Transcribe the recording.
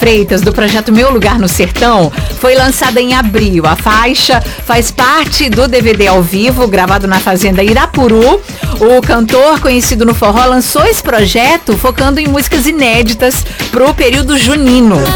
Freitas, do projeto Meu Lugar no Sertão, foi lançada em abril. A faixa faz parte do DVD ao vivo, gravado na Fazenda Irapuru. O cantor, conhecido no forró, lançou esse projeto focando em músicas inéditas pro período junino.